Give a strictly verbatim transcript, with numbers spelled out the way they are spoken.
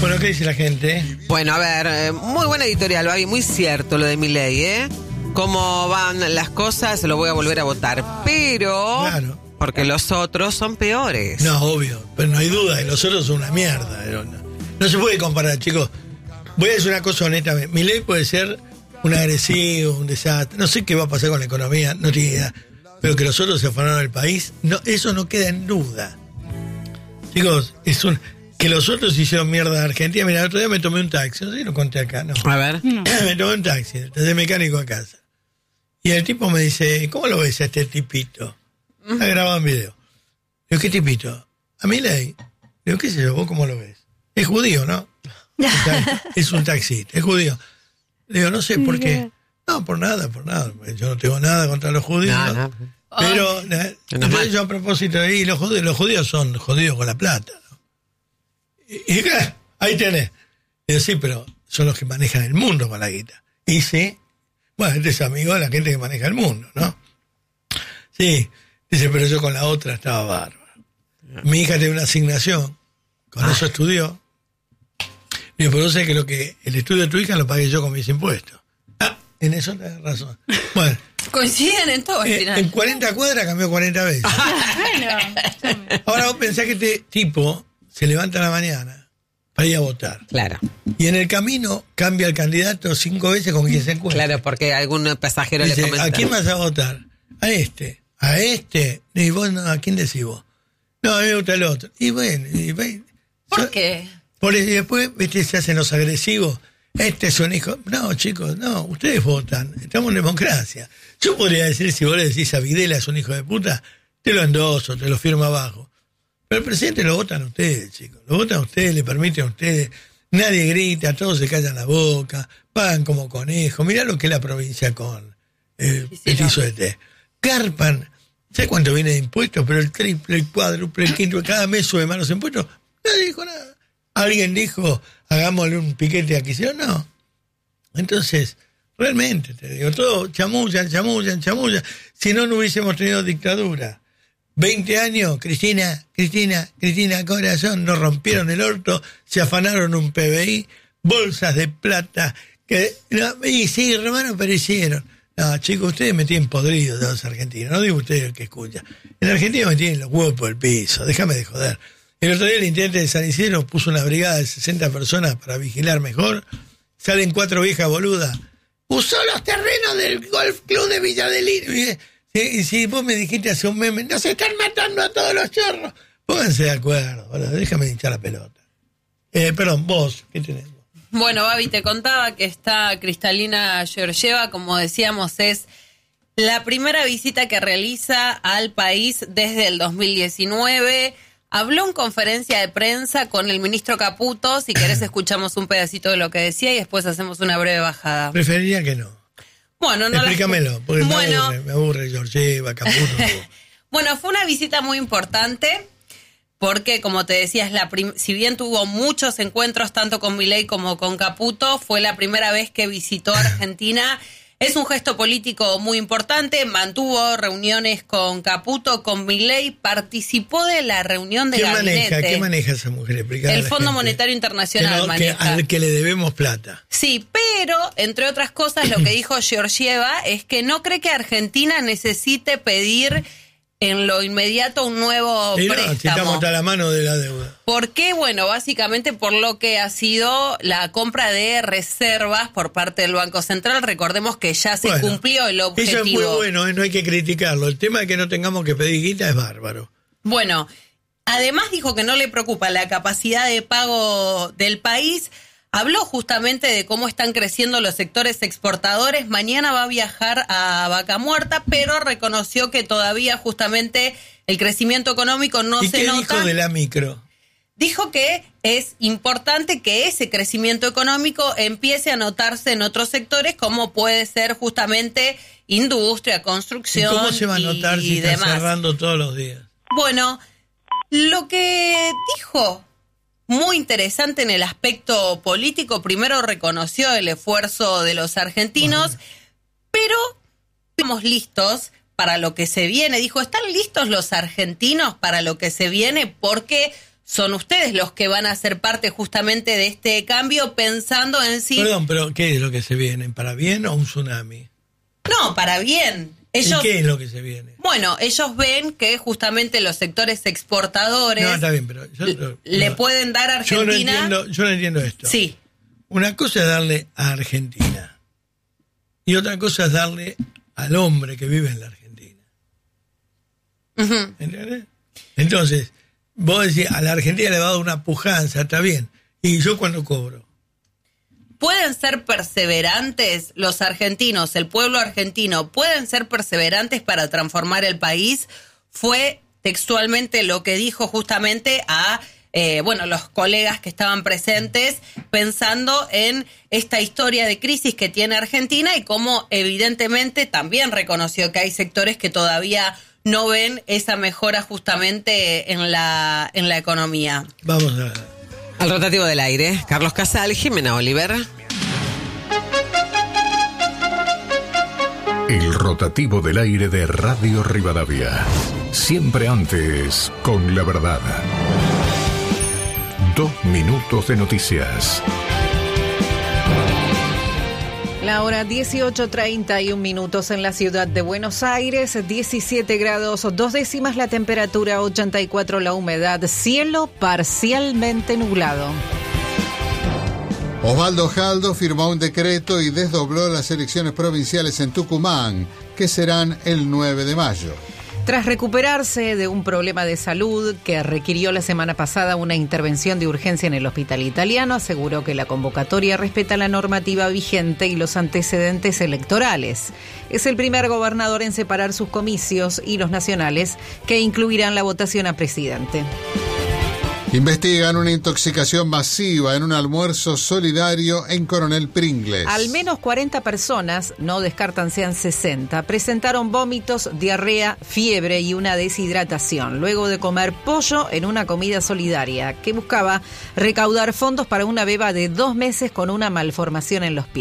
Bueno, ¿qué dice la gente? Bueno, a ver, eh, muy buena editorial, Babi, muy cierto lo de Milei, ¿eh? Cómo van las cosas, lo voy a volver a votar, pero... Claro. Porque los otros son peores. No, obvio, pero no hay duda, y los otros son una mierda. No, no se puede comparar, chicos. Voy a decir una cosa honestamente. Milei puede ser un agresivo, un desastre. No sé qué va a pasar con la economía, no tiene idea. Pero que los otros se afanaron del país, no, eso no queda en duda. Chicos, es un... Que los otros hicieron mierda a Argentina. Mira, el otro día me tomé un taxi, no sé si lo conté acá, ¿no? A ver. No. Me tomé un taxi, desde mecánico a casa. Y el tipo me dice, ¿cómo lo ves a este tipito? Está grabado en video. Digo, ¿qué tipito? A Milei. Digo, ¿qué sé yo? ¿Vos cómo lo ves? Es judío, ¿no? Es un taxista, es judío. Digo, no sé por qué. No, por nada, por nada. Yo no tengo nada contra los judíos. No, no. Pero, Ay, eh, no entonces yo a propósito de ahí, los judíos, los judíos son jodidos con la plata, ¿no? Y, y ahí tenés. Digo, sí, pero son los que manejan el mundo con la guita. Y sí, bueno, este es amigo de la gente que maneja el mundo, ¿no? Sí, dice, pero yo con la otra estaba bárbaro. Mi hija tiene una asignación, con eso estudió. Digo, pero sé que lo que el estudio de tu hija lo pagué yo con mis impuestos. Ah, en eso tenés razón. Bueno. Coinciden en todo al eh, final. En cuarenta cuadras cambió cuarenta veces. Bueno, Ahora vos pensás que este tipo se levanta a la mañana para ir a votar. Claro. Y en el camino cambia el candidato cinco veces con quien se encuentra. Claro, porque algún pasajero Dice, le comenta. ¿a quién vas a votar? A este. ¿A este? Y vos, no, ¿a quién decís vos? No, a mí me gusta el otro. Y bueno, y, bueno ¿Por so, qué? Por eso, y después, viste, se hacen los agresivos. Este es un hijo. No, chicos, no, ustedes votan. Estamos en democracia. Yo podría decir, si vos le decís a Videla es un hijo de puta, te lo endoso, te lo firmo abajo. Pero el presidente lo votan ustedes, chicos. Lo votan ustedes, le permiten a ustedes. Nadie grita, todos se callan la boca, pagan como conejos. Mirá lo que es la provincia con el Sí, sí, petizo no. de té. Garpan, ¿sabes cuánto viene de impuestos? Pero el triple, el cuádruple, el quinto, cada mes sube más los impuestos. Nadie dijo nada. ¿Alguien dijo, hagámosle un piquete aquí? ¿Sí o no? Entonces, realmente, te digo, todo chamullan, chamullan, chamullan. Si no, no hubiésemos tenido dictadura. Veinte años, Cristina, Cristina, Cristina, corazón, nos rompieron el orto, se afanaron un P B I, bolsas de plata, que, no, y sí, hermano, pero hicieron. No, chicos, ustedes me tienen podridos de los argentinos, no digo ustedes el que escucha. En Argentina me tienen los huevos por el piso, déjame de joder. El otro día el intendente de San Isidro puso una brigada de sesenta personas para vigilar mejor, salen cuatro viejas boludas. Usó los terrenos del Golf Club de Villadelino. Y, y si vos me dijiste hace un meme, nos están matando a todos los chorros. Pónganse de acuerdo, boludo, déjame hinchar la pelota. Eh, perdón, vos, ¿qué tenés? Bueno, Babi, te contaba que está Kristalina Georgieva, como decíamos, es la primera visita que realiza al país desde el dos mil diecinueve. Habló en conferencia de prensa con el ministro Caputo. Si querés, escuchamos un pedacito de lo que decía y después hacemos una breve bajada. Preferiría que no. Bueno, no Explícamelo, porque bueno, me aburre, me aburre Georgieva, Caputo. Bueno, fue una visita muy importante porque, como te decía, es la prim- si bien tuvo muchos encuentros tanto con Milei como con Caputo, fue la primera vez que visitó Argentina. Es un gesto político muy importante, mantuvo reuniones con Caputo, con Milei, participó de la reunión de ¿Qué gabinete. maneja, ¿Qué maneja esa mujer? Explícale a El la Fondo gente. Monetario Internacional que no, que, maneja. al que le debemos plata. Sí, pero, entre otras cosas, lo que dijo Georgieva es que no cree que Argentina necesite pedir en lo inmediato un nuevo Y no, préstamo. si estamos a la mano de la deuda. ¿Por qué? Bueno, básicamente por lo que ha sido la compra de reservas por parte del Banco Central. Recordemos que ya se Bueno, cumplió el objetivo. Eso es muy bueno, eh, no hay que criticarlo. El tema de que no tengamos que pedir guita es bárbaro. Bueno, además dijo que no le preocupa la capacidad de pago del país. Habló justamente de cómo están creciendo los sectores exportadores. Mañana va a viajar a Vaca Muerta, pero reconoció que todavía justamente el crecimiento económico no ¿Y se qué nota. dijo de la micro? Dijo que es importante que ese crecimiento económico empiece a notarse en otros sectores, como puede ser justamente industria, ¿Y construcción cómo se va a notar y si está demás. cerrando todos los días? Bueno, lo que dijo muy interesante en el aspecto político, primero reconoció el esfuerzo de los argentinos, bueno. pero estamos listos para lo que se viene. Dijo, ¿están listos los argentinos para lo que se viene? Porque son ustedes los que van a ser parte justamente de este cambio, pensando en sí. Perdón, pero ¿qué es lo que se viene? ¿Para bien o un tsunami? No, para bien. Ellos, ¿Y qué es lo que se viene? Bueno, ellos ven que justamente los sectores exportadores No, está bien, pero yo, le, le no, pueden dar a Argentina. Yo no entiendo, yo no entiendo esto. Sí. Una cosa es darle a Argentina y otra cosa es darle al hombre que vive en la Argentina. Uh-huh. ¿Entiendes? Entonces, vos decís, a la Argentina le va a dar una pujanza, está bien. ¿Y yo cuándo cobro? Pueden ser perseverantes los argentinos, el pueblo argentino, pueden ser perseverantes para transformar el país. Fue textualmente lo que dijo justamente a eh, bueno, los colegas que estaban presentes, pensando en esta historia de crisis que tiene Argentina y cómo evidentemente también reconoció que hay sectores que todavía no ven esa mejora justamente en la, en la economía. Vamos a... Al rotativo del aire, Carlos Casal, Jimena Oliver. El rotativo del aire de Radio Rivadavia. Siempre antes, con la verdad. Dos minutos de noticias. La hora dieciocho treinta y un minutos en la ciudad de Buenos Aires, diecisiete grados, dos décimas la temperatura, ochenta y cuatro la humedad, cielo parcialmente nublado. Osvaldo Jaldo firmó un decreto y desdobló las elecciones provinciales en Tucumán, que serán el nueve de mayo. Tras recuperarse de un problema de salud que requirió la semana pasada una intervención de urgencia en el hospital italiano, aseguró que la convocatoria respeta la normativa vigente y los antecedentes electorales. Es el primer gobernador en separar sus comicios y los nacionales, que incluirán la votación a presidente. Investigan una intoxicación masiva en un almuerzo solidario en Coronel Pringles. Al menos cuarenta personas, no descartan sean sesenta, presentaron vómitos, diarrea, fiebre y una deshidratación luego de comer pollo en una comida solidaria que buscaba recaudar fondos para una beba de dos meses con una malformación en los pies.